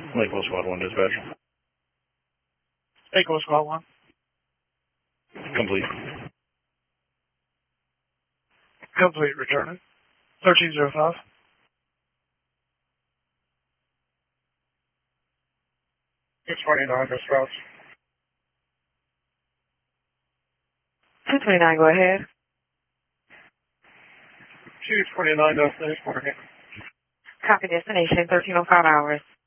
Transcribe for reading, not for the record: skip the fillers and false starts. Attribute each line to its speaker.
Speaker 1: Lakeville Squad 1 dispatch.
Speaker 2: Lakeville Squad 1.
Speaker 1: Complete.
Speaker 2: Complete, returning. 1305. It's 29, dispatch.
Speaker 3: 229, go ahead.
Speaker 2: 229, destination, working.
Speaker 3: Copy destination, 1305 hours.